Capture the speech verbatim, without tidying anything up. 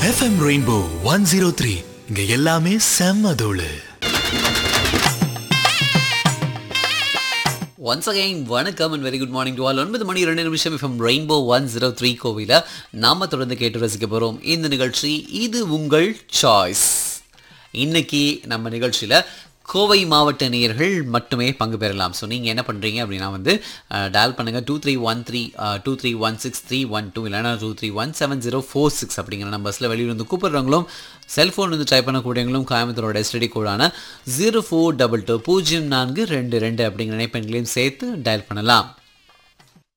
FM rainbow one zero three இங்க எல்லாமே செம்ம தோளு. ஒன்ஸ் அகைன் வணக்கம் and very good morning to all. ஒன்பது மணி ரெண்டு நிமிஷம் FM rainbow one zero three கோவில நாம தொடர்ந்து கேட்டு ரசிக்க போகிறோம். இந்த நிகழ்ச்சி இது உங்கள் சாய்ஸ். இன்னைக்கு நம்ம நிகழ்ச்சியில் கோவை மாவட்ட நேயர்கள் மட்டுமே பங்கு பெறலாம். ஸோ நீங்கள் என்ன பண்ணுறீங்க அப்படின்னா வந்து டயல் பண்ணுங்கள் two three one three two three one six three one two இல்லைனா two three one seven zero four six அப்படிங்கிற நம்பர்ஸில் வெளியில் வந்து கூப்பிட்றவங்களும் செல்ஃபோன் வந்து டைப் பண்ணக்கூடியவங்களும் கோயம்புத்தூரோட எஸ்டிடி கோடான ஜீரோ ஃபோர் டபுள் டூ பூஜ்ஜியம் நான்கு ரெண்டு ரெண்டு அப்படிங்கிற இணைப்பெண்களையும் சேர்த்து டயல் பண்ணலாம்.